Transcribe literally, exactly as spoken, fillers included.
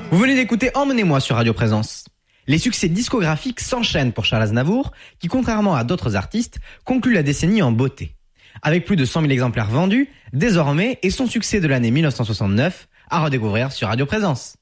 Vous venez d'écouter Emmenez-moi sur Radio Présence. Les succès discographiques s'enchaînent pour Charles Aznavour, qui, contrairement à d'autres artistes, conclut la décennie en beauté. Avec plus de cent mille exemplaires vendus, désormais, et son succès de l'année mille neuf cent soixante-neuf, à redécouvrir sur Radio Présence.